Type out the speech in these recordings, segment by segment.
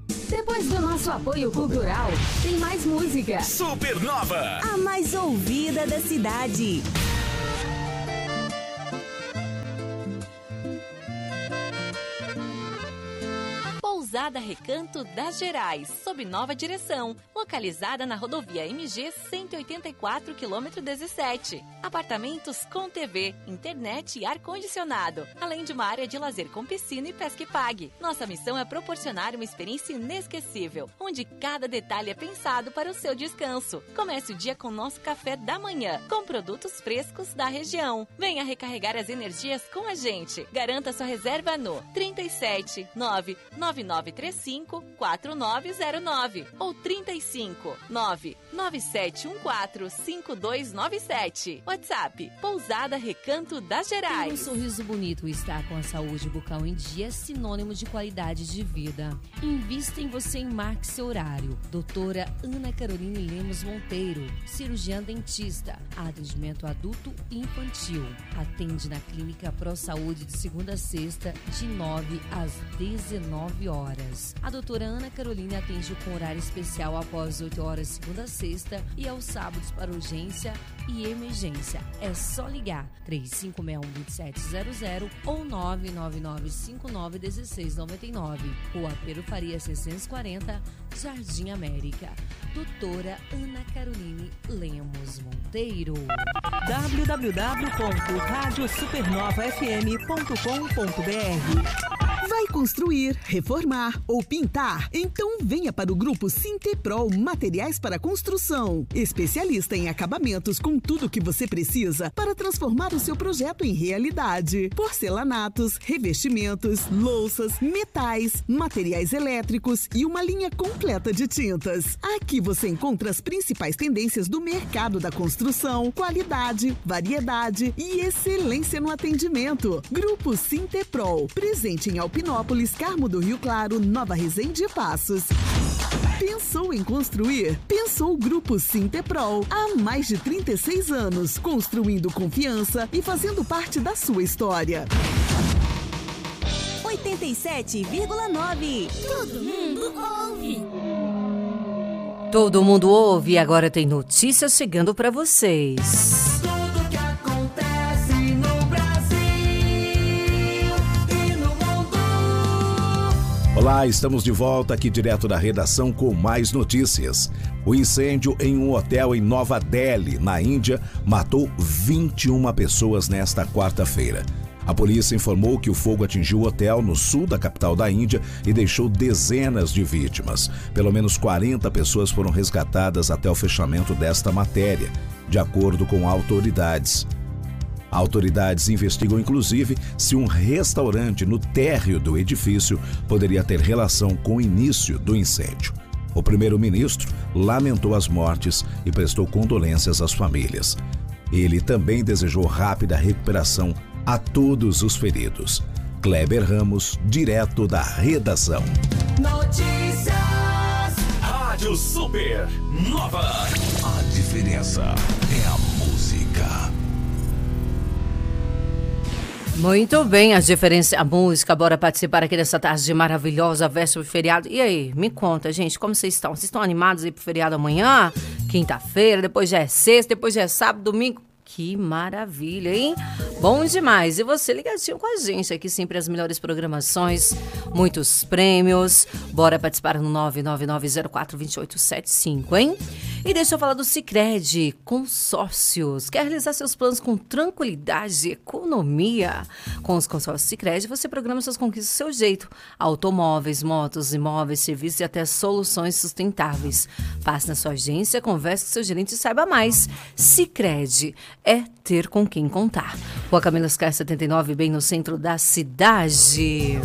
Depois do nosso apoio cultural, tem mais música. Supernova, a mais ouvida da cidade. Pousada Recanto das Gerais, sob nova direção, localizada na rodovia MG 184, quilômetro 17. Apartamentos com TV, internet e ar-condicionado, além de uma área de lazer com piscina e pesca e pague. Nossa missão é proporcionar uma experiência inesquecível, onde cada detalhe é pensado para o seu descanso. Comece o dia com nosso café da manhã, com produtos frescos da região. Venha recarregar as energias com a gente. Garanta sua reserva no 37 99935-4909 ou 35-99714-5297. WhatsApp, Pousada Recanto das Gerais. Ter um sorriso bonito e estar com a saúde bucal em dia é sinônimo de qualidade de vida. Invista em você e marque seu horário. Doutora Ana Caroline Lemos Monteiro, cirurgiã dentista, atendimento adulto e infantil. Atende na Clínica Pro Saúde de segunda a sexta, de 9 às 19 horas. A doutora Ana Caroline atende com horário especial após 8 horas segunda a sexta e aos sábados para urgência e emergência. É só ligar 3561-2700 ou 99959-1699. Rua Pero Faria 640, Jardim América. Doutora Ana Caroline Lemos Monteiro. www.radiosupernovafm.com.br. Vai construir, reformar ou pintar? Então venha para o Grupo Sinteprol Materiais para Construção. Especialista em acabamentos com tudo o que você precisa para transformar o seu projeto em realidade. Porcelanatos, revestimentos, louças, metais, materiais elétricos e uma linha completa de tintas. Aqui você encontra as principais tendências do mercado da construção, qualidade, variedade e excelência no atendimento. Grupo Sinteprol, presente em Alpinópolis, Carmo do Rio Claro, Nova Resende e Passos. Pensou em construir? Pensou o Grupo Sinteprol. Há mais de 36 anos, construindo confiança e fazendo parte da sua história. 87,9. Todo mundo ouve. Todo mundo ouve e agora tem notícias chegando para vocês. Olá, estamos de volta aqui direto da redação com mais notícias. O incêndio em um hotel em Nova Delhi, na Índia, matou 21 pessoas nesta quarta-feira. A polícia informou que o fogo atingiu o hotel no sul da capital da Índia e deixou dezenas de vítimas. Pelo menos 40 pessoas foram resgatadas até o fechamento desta matéria, de acordo com autoridades. Autoridades investigam, inclusive, se um restaurante no térreo do edifício poderia ter relação com o início do incêndio. O primeiro-ministro lamentou as mortes e prestou condolências às famílias. Ele também desejou rápida recuperação a todos os feridos. Kleber Ramos, direto da redação. Notícias. Rádio Super Nova. A diferença é a música. Muito bem, as diferenças, a música, bora participar aqui dessa tarde maravilhosa, véspera do feriado. E aí, me conta, gente, como vocês estão? Vocês estão animados aí pro feriado amanhã? Quinta-feira, depois já é sexta, depois já é sábado, domingo. Que maravilha, hein? Bom demais. E você ligadinho com a gente aqui, sempre as melhores programações, muitos prêmios. Bora participar no 999042875, hein? E deixa eu falar do Sicredi Consórcios. Quer realizar seus planos com tranquilidade e economia? Com os consórcios Sicredi, você programa suas conquistas do seu jeito. Automóveis, motos, imóveis, serviços e até soluções sustentáveis. Passe na sua agência, converse com seu gerente e saiba mais. Sicredi é ter com quem contar. Rua Camilo Oscar 79, bem no centro da cidade.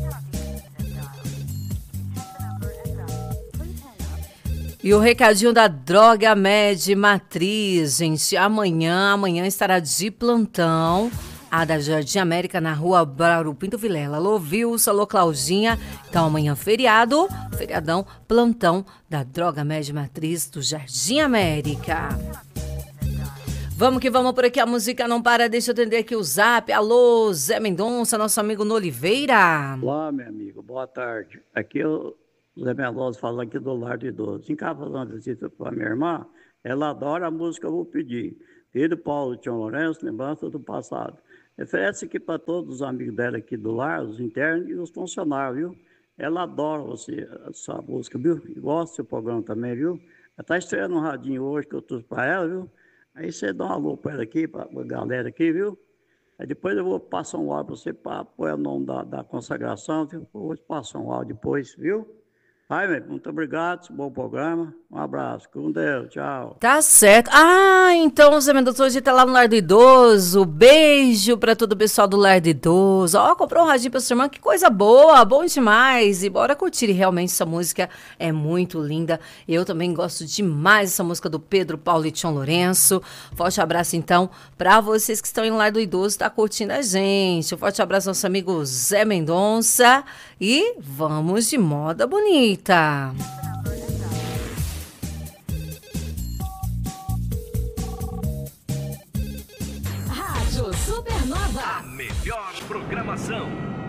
E o recadinho da Droga Med Matriz, gente, amanhã estará de plantão a da Jardim América na rua Brauro Pinto Vilela. Alô, Vilsa, alô, Claudinha. Então amanhã feriadão, plantão da Droga Med Matriz do Jardim América. Vamos que vamos por aqui, a música não para, deixa eu atender aqui o zap. Alô, Zé Mendonça, nosso amigo no Oliveira. Olá, meu amigo, boa tarde. Aqui é o Zé Meloso falando aqui do Lar do Idoso. Em casa falando assim para minha irmã, ela adora a música, eu vou pedir. Filho Paulo Tião Lourenço, lembrança do passado. Oferece aqui para todos os amigos dela aqui do lar, os internos e os funcionários, viu? Ela adora essa música, viu? E gosta do seu programa também, viu? Ela está estreando um radinho hoje que eu trouxe para ela, viu? Aí você dá um alô para ela aqui, para a galera aqui, viu? Aí depois eu vou passar um áudio para você para pôr o nome da consagração, viu? Eu vou passar um áudio depois, viu? Ai, muito obrigado, bom programa. Um abraço, com Deus, tchau. Tá certo. Então Zé Mendonça hoje tá lá no Lar do Idoso. Beijo pra todo o pessoal do Lar do Idoso. Comprou um radinho pra sua irmã, que coisa boa, bom demais. E bora curtir, realmente essa música é muito linda. Eu também gosto demais dessa música do Pedro, Paulo e Tião Lourenço. Forte abraço então pra vocês que estão aí no Lar do Idoso, tá curtindo a gente. Um forte abraço ao nosso amigo Zé Mendonça. E vamos de moda bonita. Rádio Supernova. A melhor programação.